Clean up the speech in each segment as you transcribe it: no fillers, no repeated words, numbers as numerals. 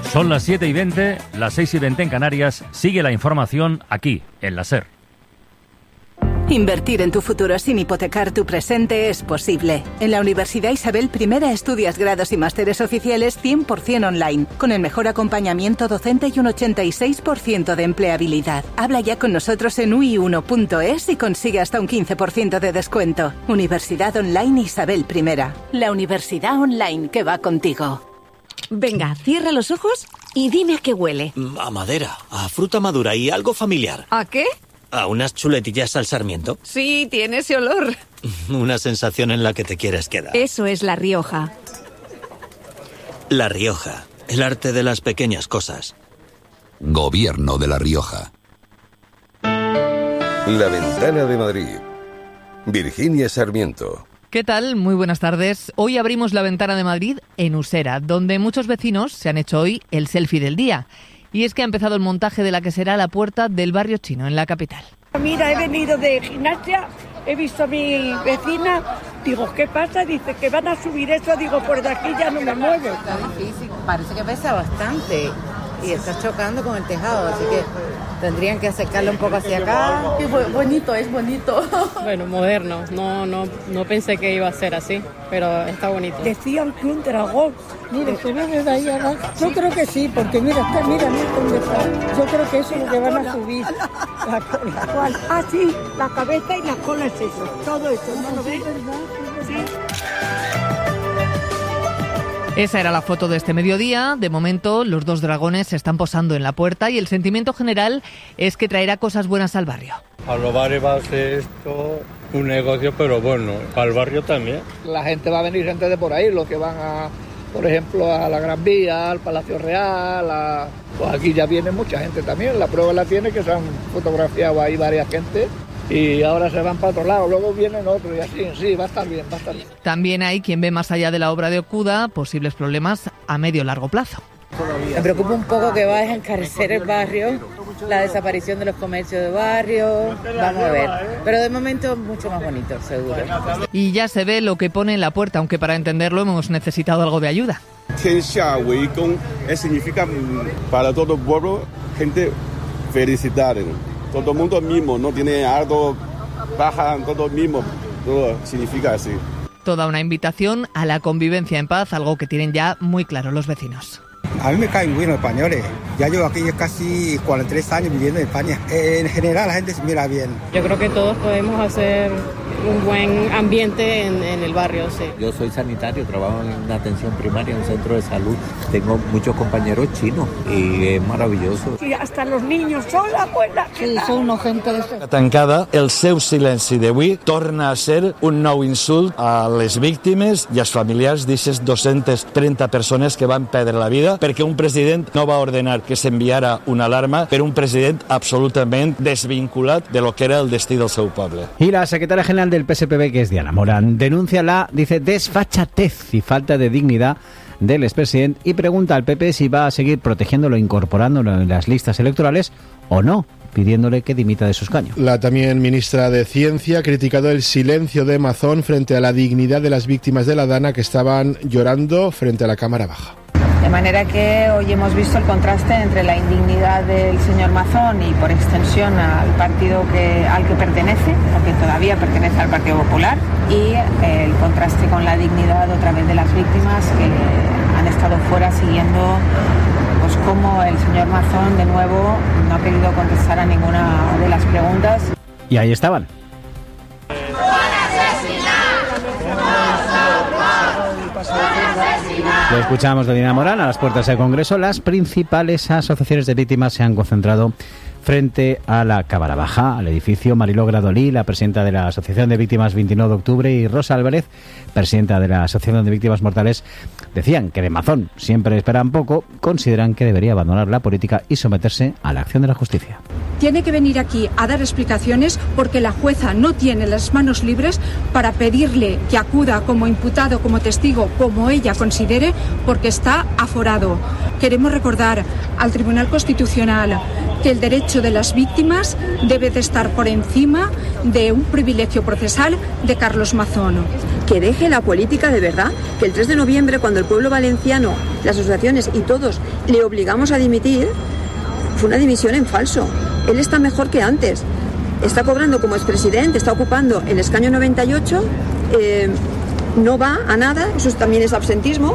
Son las 7:20, las 6:20 en Canarias. Sigue la información aquí, en la SER. Invertir en tu futuro sin hipotecar tu presente es posible. En la Universidad Isabel I estudias grados y másteres oficiales 100% online, con el mejor acompañamiento docente y un 86% de empleabilidad. Habla ya con nosotros en ui1.es y consigue hasta un 15% de descuento. Universidad Online Isabel I. La universidad online que va contigo. Venga, cierra los ojos y dime a qué huele. A madera, a fruta madura y algo familiar. ¿A qué? A unas chuletillas al sarmiento. Sí, tiene ese olor. Una sensación en la que te quieres quedar. Eso es La Rioja. La Rioja, el arte de las pequeñas cosas. Gobierno de La Rioja. La Ventana de Madrid. Virginia Sarmiento. ¿Qué tal? Muy buenas tardes. Hoy abrimos La Ventana de Madrid en Usera, donde muchos vecinos se han hecho hoy el selfie del día. Y es que ha empezado el montaje de la que será la puerta del barrio chino en la capital. Mira, he venido de gimnasia, he visto a mi vecina, digo, ¿qué pasa? Dice que van a subir eso, digo, por de aquí ya no me muevo. Está difícil, parece que pesa bastante y está chocando con el tejado, así que tendrían que acercarlo un poco hacia acá. Bonito, es bonito. Bueno, moderno, no pensé que iba a ser así, pero está bonito. Decían que un dragón, mire, se ve desde ahí abajo. Yo creo que sí, porque mira dónde está. Yo creo que eso es lo que van a subir. La cola. Ah, sí, la cabeza y la cola es eso, todo eso, ¿no lo ves? Sí. Esa era la foto de este mediodía. De momento, los dos dragones se están posando en la puerta y el sentimiento general es que traerá cosas buenas al barrio. A los bares va a ser esto un negocio, pero bueno, para el barrio también. La gente va a venir, gente de por ahí, los que van a, por ejemplo, a la Gran Vía, al Palacio Real, pues aquí ya viene mucha gente también. La prueba la tiene que se han fotografiado ahí varias gente. Y ahora se van para otro lado, luego vienen otros y así, sí, va a estar bien. También hay quien ve más allá de la obra de Okuda posibles problemas a medio largo plazo. Me preocupa un poco que vaya a encarecer el barrio, la desaparición de los comercios de barrio, vamos a ver. Pero de momento mucho más bonito, seguro. Y ya se ve lo que pone en la puerta, aunque para entenderlo hemos necesitado algo de ayuda. Significa para todo el pueblo, gente felicitar. Todo el mundo mismo, no tiene algo, baja, todo mismo, todo significa así. Toda una invitación a la convivencia en paz, algo que tienen ya muy claro los vecinos. A mí me caen bien los españoles, ya llevo aquí casi 43 años viviendo en España. En general la gente se mira bien. Yo creo que todos podemos hacer un buen ambiente en el barrio, sí. Yo soy sanitario, trabajo en una atención primaria en un centro de salud. Tengo muchos compañeros chinos y es maravilloso. Y hasta los niños, hola, abuela. Sí, son una gente de eso. Tancada, el seu silenci d'avui torna a ser un nou insult a les víctimes i als familiars d'aquestes 230 persones que van perdre la vida perquè un president no va ordenar que s'enviara una alarma per un president absolutament desvinculat de lo que era el destí del seu poble. Y la secretaria general del PSPB, que es Diana Morán, denuncia la, dice, desfachatez y falta de dignidad del expresidente y pregunta al PP si va a seguir protegiéndolo, incorporándolo en las listas electorales o no, pidiéndole que dimita de su escaño. La también ministra de Ciencia ha criticado el silencio de Mazón frente a la dignidad de las víctimas de la Dana que estaban llorando frente a la Cámara Baja. De manera que hoy hemos visto el contraste entre la indignidad del señor Mazón y por extensión al partido al que pertenece, porque todavía pertenece al Partido Popular, y el contraste con la dignidad otra vez de las víctimas que han estado fuera siguiendo pues cómo el señor Mazón de nuevo no ha querido contestar a ninguna de las preguntas. Y ahí estaban. Lo escuchamos de Diana Morán a las puertas del Congreso. Las principales asociaciones de víctimas se han concentrado frente a la Cámara Baja, al edificio. Mariló Gradolí, la presidenta de la Asociación de Víctimas 29 de Octubre, y Rosa Álvarez, presidenta de la Asociación de Víctimas Mortales, decían que de Mazón siempre esperan poco, consideran que debería abandonar la política y someterse a la acción de la justicia. Tiene que venir aquí a dar explicaciones porque la jueza no tiene las manos libres para pedirle que acuda como imputado, como testigo, como ella considere, porque está aforado. Queremos recordar al Tribunal Constitucional que el derecho de las víctimas debe de estar por encima de un privilegio procesal de Carlos Mazón. que deje la política de verdad, que el 3 de noviembre, cuando el pueblo valenciano, las asociaciones y todos le obligamos a dimitir, fue una dimisión en falso. Él está mejor que antes. Está cobrando como expresidente, está ocupando el escaño 98, no va a nada, eso también es absentismo.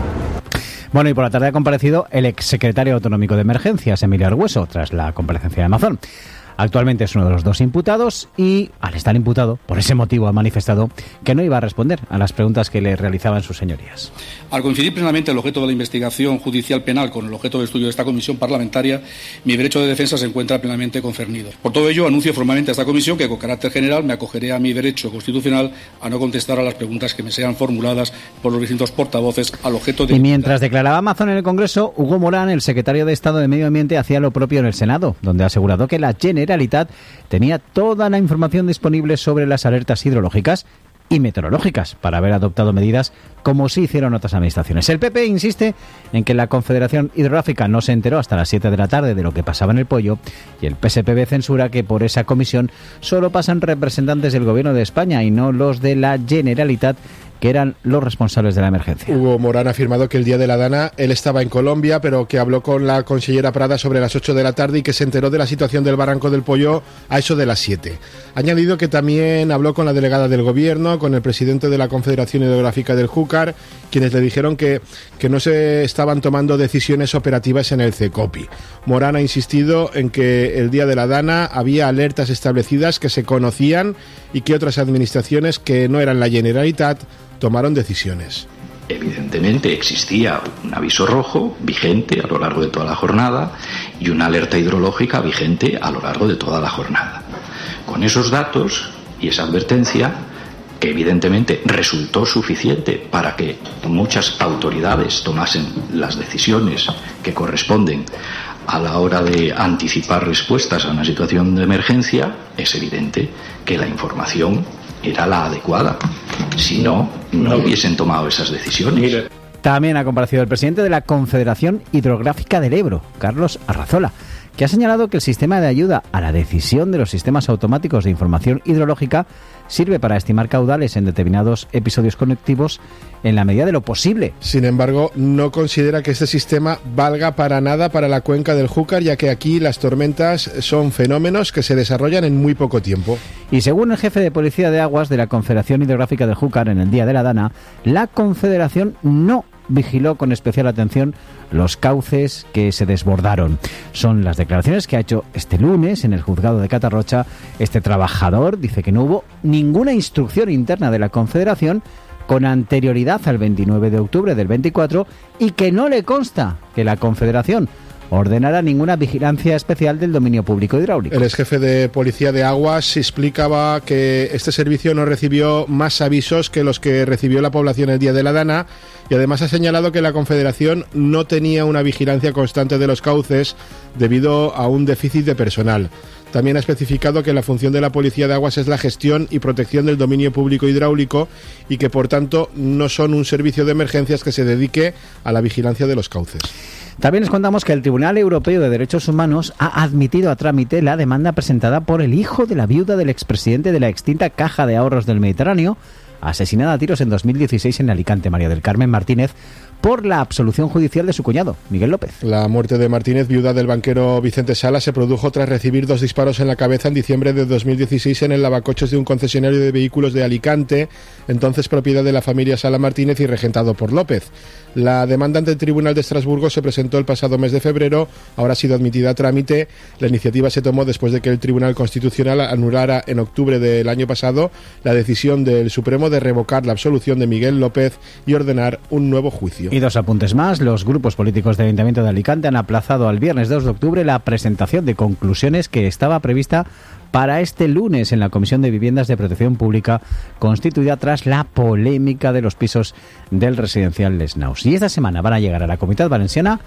Bueno, y por la tarde ha comparecido el exsecretario autonómico de Emergencias, Emilio Argüeso, tras la comparecencia de Mazón. Actualmente es uno de los dos imputados y, al estar imputado, por ese motivo ha manifestado que no iba a responder a las preguntas que le realizaban sus señorías. Al coincidir plenamente el objeto de la investigación judicial penal con el objeto de estudio de esta comisión parlamentaria, mi derecho de defensa se encuentra plenamente concernido. Por todo ello, anuncio formalmente a esta comisión que, con carácter general, me acogeré a mi derecho constitucional a no contestar a las preguntas que me sean formuladas por los distintos portavoces al objeto de... Y mientras declaraba Mazón en el Congreso, Hugo Morán, el secretario de Estado de Medio Ambiente, hacía lo propio en el Senado, donde ha asegurado que la Generalitat tenía toda la información disponible sobre las alertas hidrológicas y meteorológicas para haber adoptado medidas como sí hicieron otras administraciones. El PP insiste en que la Confederación Hidrográfica no se enteró hasta las 7 de la tarde de lo que pasaba en el Pollo, y el PSPB censura que por esa comisión solo pasan representantes del Gobierno de España y no los de la Generalitat, que eran los responsables de la emergencia. Hugo Morán ha afirmado que el día de la Dana él estaba en Colombia, pero que habló con la consellera Prada sobre las 8 de la tarde y que se enteró de la situación del Barranco del Pollo a eso de las 7. Ha añadido que también habló con la delegada del Gobierno, con el presidente de la Confederación Hidrográfica del Júcar, quienes le dijeron que no se estaban tomando decisiones operativas en el CECOPI. Morán ha insistido en que el día de la Dana había alertas establecidas que se conocían y que otras administraciones que no eran la Generalitat tomaron decisiones. Evidentemente existía un aviso rojo vigente a lo largo de toda la jornada y una alerta hidrológica vigente a lo largo de toda la jornada. Con esos datos y esa advertencia, que evidentemente resultó suficiente para que muchas autoridades tomasen las decisiones que corresponden a la hora de anticipar respuestas a una situación de emergencia, es evidente que la información era la adecuada. Si no hubiesen tomado esas decisiones. También ha comparecido el presidente de la Confederación Hidrográfica del Ebro, Carlos Arrazola, que ha señalado que el sistema de ayuda a la decisión de los sistemas automáticos de información hidrológica sirve para estimar caudales en determinados episodios conectivos en la medida de lo posible. Sin embargo, no considera que este sistema valga para nada para la cuenca del Júcar, ya que aquí las tormentas son fenómenos que se desarrollan en muy poco tiempo. Y según el jefe de Policía de Aguas de la Confederación Hidrográfica del Júcar, en el día de la Dana, la Confederación no vigiló con especial atención los cauces que se desbordaron. Son las declaraciones que ha hecho este lunes en el juzgado de Catarrocha. Este trabajador dice que no hubo ninguna instrucción interna de la Confederación con anterioridad al 29 de octubre del 24 y que no le consta que la Confederación ordenara ninguna vigilancia especial del dominio público hidráulico. El exjefe de Policía de Aguas explicaba que este servicio no recibió más avisos que los que recibió la población el día de la Dana, y además ha señalado que la Confederación no tenía una vigilancia constante de los cauces debido a un déficit de personal. También ha especificado que la función de la Policía de Aguas es la gestión y protección del dominio público hidráulico y que, por tanto, no son un servicio de emergencias que se dedique a la vigilancia de los cauces. También les contamos que el Tribunal Europeo de Derechos Humanos ha admitido a trámite la demanda presentada por el hijo de la viuda del expresidente de la extinta Caja de Ahorros del Mediterráneo, asesinada a tiros en 2016 en Alicante, María del Carmen Martínez, por la absolución judicial de su cuñado, Miguel López. La muerte de Martínez, viuda del banquero Vicente Sala, se produjo tras recibir 2 disparos en la cabeza en diciembre de 2016 en el lavacoches de un concesionario de vehículos de Alicante, entonces propiedad de la familia Sala Martínez y regentado por López. La demanda ante el Tribunal de Estrasburgo se presentó el pasado mes de febrero, ahora ha sido admitida a trámite. La iniciativa se tomó después de que el Tribunal Constitucional anulara en octubre del año pasado la decisión del Supremo de revocar la absolución de Miguel López y ordenar un nuevo juicio. Y 2 apuntes más. Los grupos políticos del Ayuntamiento de Alicante han aplazado al viernes 2 de octubre la presentación de conclusiones que estaba prevista para este lunes en la Comisión de Viviendas de Protección Pública, constituida tras la polémica de los pisos del residencial Les Naus. Y esta semana van a llegar a la Comunidad Valenciana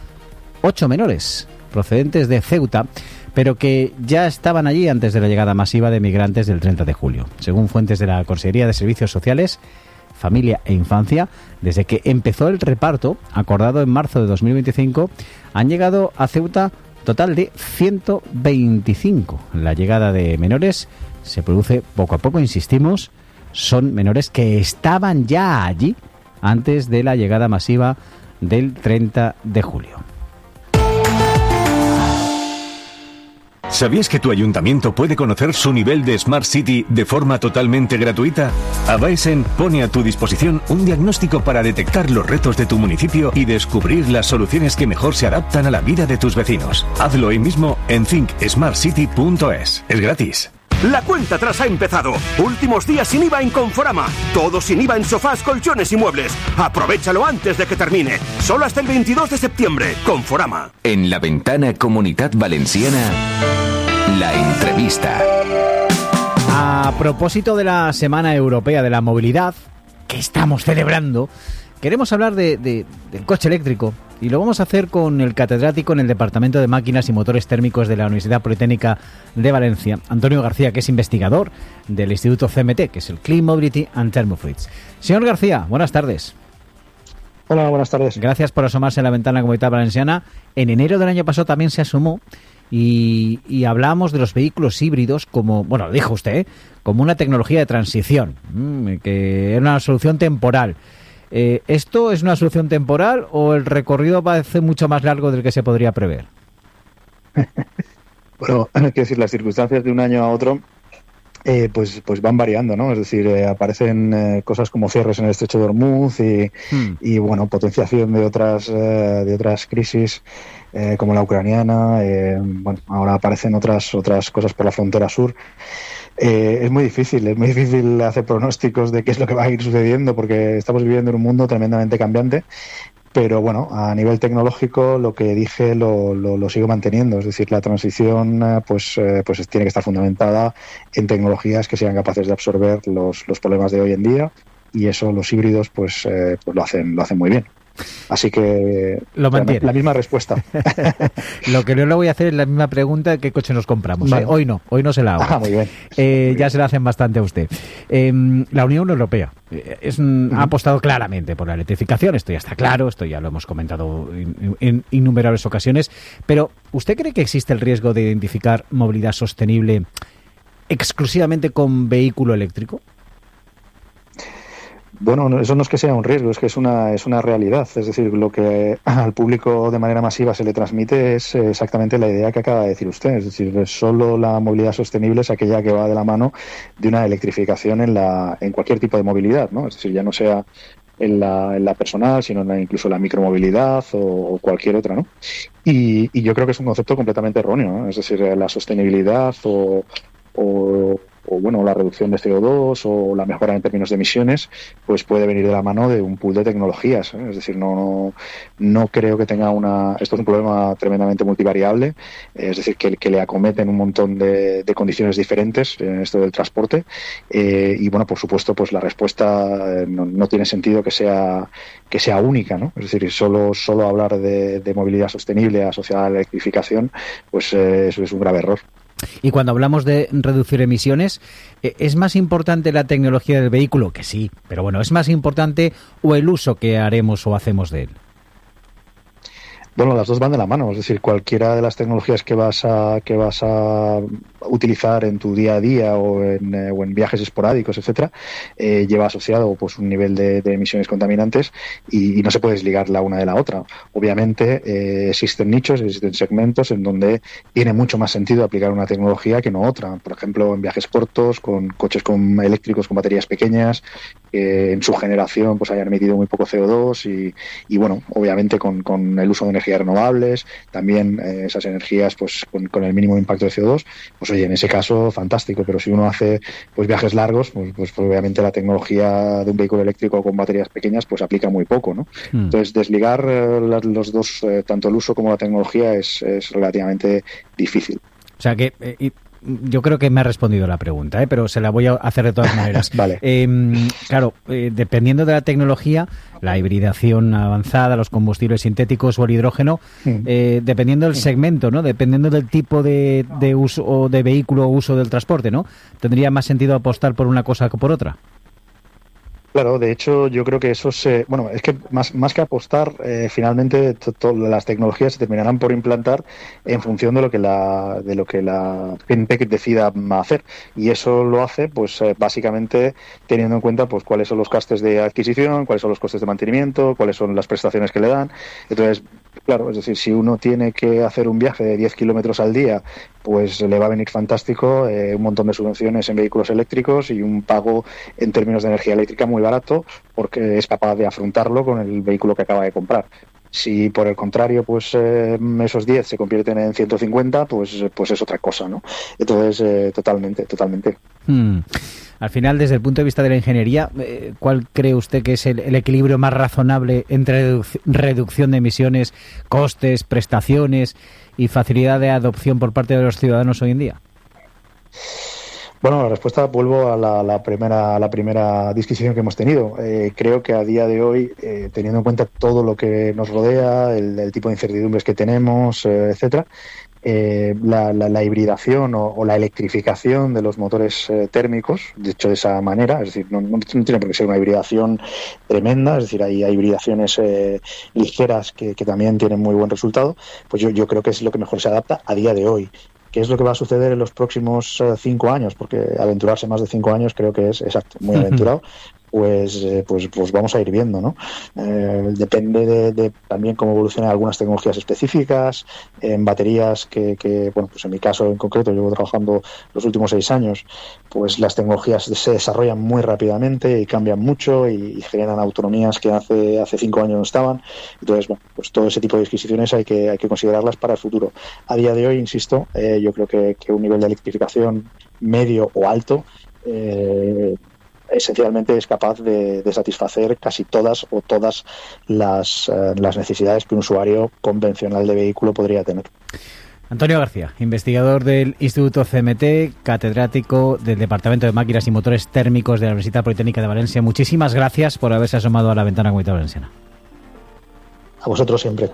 8 menores procedentes de Ceuta, pero que ya estaban allí antes de la llegada masiva de migrantes del 30 de julio. Según fuentes de la Consejería de Servicios Sociales, Familia e Infancia, desde que empezó el reparto, acordado en marzo de 2025, han llegado a Ceuta total de 125. La llegada de menores se produce poco a poco, insistimos, son menores que estaban ya allí antes de la llegada masiva del 30 de julio. ¿Sabías que tu ayuntamiento puede conocer su nivel de Smart City de forma totalmente gratuita? Avaesen pone a tu disposición un diagnóstico para detectar los retos de tu municipio y descubrir las soluciones que mejor se adaptan a la vida de tus vecinos. Hazlo hoy mismo en thinksmartcity.es. Es gratis. La cuenta atrás ha empezado. Últimos días sin IVA en Conforama. Todo sin IVA en sofás, colchones y muebles. Aprovéchalo antes de que termine. Solo hasta el 22 de septiembre. Conforama. En la ventana Comunitat Valenciana, la entrevista. A propósito de la Semana Europea de la Movilidad, que estamos celebrando, queremos hablar del coche eléctrico. Y lo vamos a hacer con el catedrático en el Departamento de Máquinas y Motores Térmicos de la Universidad Politécnica de Valencia, Antonio García, que es investigador del Instituto CMT, que es el Clean Mobility and Thermofluids. Señor García, buenas tardes. Hola, buenas tardes. Gracias por asomarse en la ventana Comunitat Valenciana. En enero del año pasado también se asomó y hablamos de los vehículos híbridos como, bueno, dijo usted, como una tecnología de transición, que era una solución temporal. ¿Esto es una solución temporal o el recorrido parece mucho más largo del que se podría prever? Bueno, quiero decir, las circunstancias de un año a otro pues van variando, ¿no? Es decir, aparecen cosas como cierres en el estrecho de Hormuz y bueno, potenciación de otras crisis como la ucraniana. Bueno, ahora aparecen otras cosas por la frontera sur. Es muy difícil hacer pronósticos de qué es lo que va a ir sucediendo porque estamos viviendo en un mundo tremendamente cambiante, pero bueno, a nivel tecnológico lo que dije lo sigo manteniendo, es decir, la transición pues tiene que estar fundamentada en tecnologías que sean capaces de absorber los problemas de hoy en día y eso los híbridos pues lo hacen muy bien. Así que lo mantiene. La misma respuesta. Lo que no le voy a hacer es la misma pregunta: ¿qué coche nos compramos? Vale. Hoy no se la hago. Muy bien. Ya se la hacen bastante a usted. La Unión Europea ha apostado claramente por la electrificación, esto ya está claro, esto ya lo hemos comentado en innumerables ocasiones, pero ¿usted cree que existe el riesgo de identificar movilidad sostenible exclusivamente con vehículo eléctrico? Bueno, eso no es que sea un riesgo, es que es una realidad. Es decir, lo que al público de manera masiva se le transmite es exactamente la idea que acaba de decir usted. Es decir, solo la movilidad sostenible es aquella que va de la mano de una electrificación en cualquier tipo de movilidad, ¿no? Es decir, ya no sea en la personal, sino incluso en la micromovilidad o cualquier otra, ¿no? Y yo creo que es un concepto completamente erróneo, ¿no? Es decir, la sostenibilidad o bueno, la reducción de CO2 o la mejora en términos de emisiones, pues puede venir de la mano de un pool de tecnologías, ¿eh? Es decir, no creo que tenga esto es un problema tremendamente multivariable, es decir, que le acometen un montón de condiciones diferentes en esto del transporte, y bueno, por supuesto, pues la respuesta no tiene sentido que sea única, ¿no? Es decir, solo hablar de movilidad sostenible asociada a la electrificación, pues eso es un grave error. Y cuando hablamos de reducir emisiones, ¿es más importante la tecnología del vehículo? Que sí, pero bueno, ¿es más importante o el uso que haremos o hacemos de él? Bueno, las dos van de la mano, es decir, cualquiera de las tecnologías que vas a utilizar en tu día a día o en viajes esporádicos, etcétera, lleva asociado pues un nivel de emisiones contaminantes y no se puede desligar la una de la otra. Obviamente existen nichos, existen segmentos en donde tiene mucho más sentido aplicar una tecnología que no otra. Por ejemplo, en viajes cortos, con coches eléctricos con baterías pequeñas, en su generación pues hayan emitido muy poco CO2 y bueno, obviamente con el uso de energías renovables, también esas energías pues con el mínimo impacto de CO2, pues oye, en ese caso fantástico, pero si uno hace pues viajes largos, pues obviamente la tecnología de un vehículo eléctrico con baterías pequeñas pues aplica muy poco, ¿no? Entonces desligar los dos, tanto el uso como la tecnología es relativamente difícil. O sea que yo creo que me ha respondido la pregunta, pero se la voy a hacer de todas maneras. Vale. Claro, dependiendo de la tecnología, la hibridación avanzada, los combustibles sintéticos o el hidrógeno, dependiendo del segmento, ¿no? Dependiendo del tipo de uso o de vehículo o uso del transporte, ¿no? ¿Tendría más sentido apostar por una cosa que por otra? Claro, de hecho yo creo que eso bueno, es que más que apostar, finalmente las tecnologías se terminarán por implantar en función de lo que la gente decida hacer, y eso lo hace pues básicamente teniendo en cuenta pues cuáles son los costes de adquisición, cuáles son los costes de mantenimiento, cuáles son las prestaciones que le dan. Entonces, claro, es decir, si uno tiene que hacer un viaje de 10 kilómetros al día, pues le va a venir fantástico un montón de subvenciones en vehículos eléctricos y un pago en términos de energía eléctrica muy barato, porque es capaz de afrontarlo con el vehículo que acaba de comprar. Si por el contrario, pues esos 10 se convierten en 150, pues es otra cosa, ¿no? Entonces, totalmente. Al final, desde el punto de vista de la ingeniería, ¿cuál cree usted que es el equilibrio más razonable entre reducción de emisiones, costes, prestaciones y facilidad de adopción por parte de los ciudadanos hoy en día? Bueno, la respuesta, vuelvo a la primera disquisición que hemos tenido. Creo que a día de hoy, teniendo en cuenta todo lo que nos rodea, el tipo de incertidumbres que tenemos, etcétera, la hibridación o la electrificación de los motores térmicos, de hecho de esa manera, es decir, no tiene por qué ser una hibridación tremenda, es decir, hay hibridaciones ligeras que también tienen muy buen resultado, pues yo creo que es lo que mejor se adapta a día de hoy. ¿Qué es lo que va a suceder en los próximos 5 años? Porque aventurarse más de 5 años creo que es exacto, muy aventurado. Pues vamos a ir viendo, ¿no? Depende de también cómo evolucionan algunas tecnologías específicas, en baterías que bueno, pues en mi caso en concreto, llevo trabajando los últimos 6 años, pues las tecnologías se desarrollan muy rápidamente y cambian mucho y generan autonomías que hace 5 años no estaban. Entonces, bueno, pues todo ese tipo de disquisiciones hay que considerarlas para el futuro. A día de hoy, insisto, yo creo que un nivel de electrificación medio o alto esencialmente es capaz de satisfacer casi todas las necesidades que un usuario convencional de vehículo podría tener. Antonio García, investigador del Instituto CMT, catedrático del Departamento de Máquinas y Motores Térmicos de la Universidad Politécnica de Valencia. Muchísimas gracias por haberse asomado a la ventana Comunidad Valenciana. A vosotros siempre.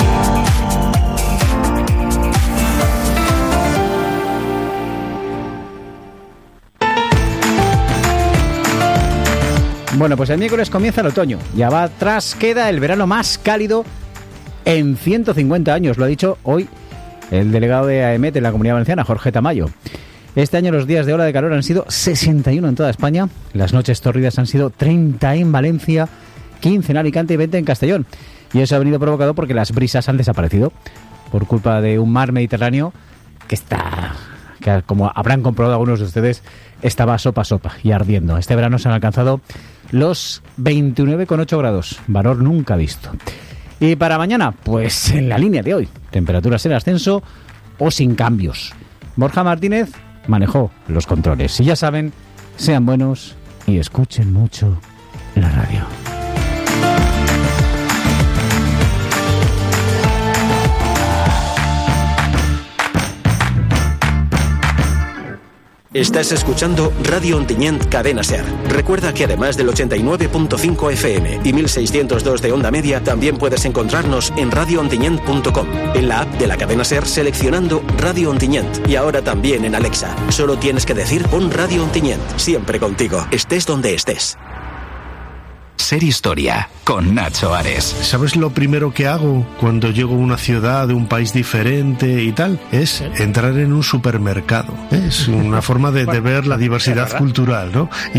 Bueno, pues el miércoles comienza el otoño. Ya va atrás, queda el verano más cálido en 150 años. Lo ha dicho hoy el delegado de AEMET en la Comunidad Valenciana, Jorge Tamayo. Este año los días de ola de calor han sido 61 en toda España. Las noches tórridas han sido 30 en Valencia, 15 en Alicante y 20 en Castellón. Y eso ha venido provocado porque las brisas han desaparecido por culpa de un mar Mediterráneo que como habrán comprobado algunos de ustedes, estaba sopa y ardiendo. Este verano se han alcanzado los 29,8 grados, valor nunca visto. Y para mañana, pues en la línea de hoy, temperaturas en ascenso o sin cambios. Borja Martínez manejó los controles. Y ya saben, sean buenos y escuchen mucho la radio. Estás escuchando Radio Ontinyent Cadena SER. Recuerda que además del 89.5 FM y 1602 de onda media, también puedes encontrarnos en radioontinyent.com, en la app de la cadena SER seleccionando Radio Ontinyent y ahora también en Alexa. Solo tienes que decir pon Radio Ontinyent, siempre contigo, estés donde estés. Ser Historia, con Nacho Ares. ¿Sabes lo primero que hago cuando llego a una ciudad de un país diferente y tal? Es entrar en un supermercado. Es una forma de ver la diversidad cultural, ¿no?